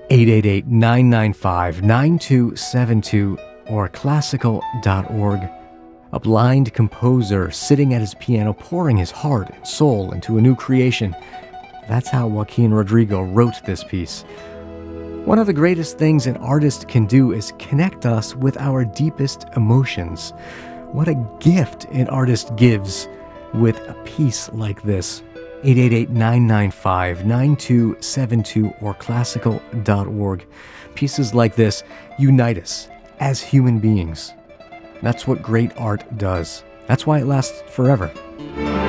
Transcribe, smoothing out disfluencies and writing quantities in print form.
888-995-9272 or classical.org. A blind composer sitting at his piano pouring his heart and soul into a new creation. That's how Joaquin Rodrigo wrote this piece. One of the greatest things an artist can do is connect us with our deepest emotions. What a gift an artist gives with a piece like this. 888-995-9272 or classical.org. Pieces like this unite us as human beings. That's what great art does. That's why it lasts forever.